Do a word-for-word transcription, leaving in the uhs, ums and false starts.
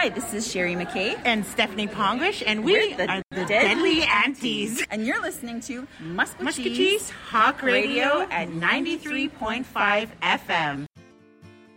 Hi, this is Sherry McKay. And Stephanie Pongrish, and we We're the are the Deadly Deadly Aunties. And you're listening to Musquetee's Musquetee's Hawk Radio at ninety-three point five F M.